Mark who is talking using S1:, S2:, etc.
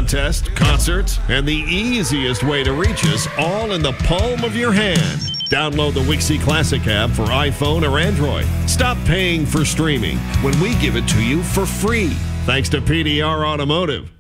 S1: contest, concerts, and the easiest way to reach us all in the palm of your hand. Download the Wixie Classic app for iPhone or Android. Stop paying for streaming when we give it to you for free. Thanks to PDR Automotive.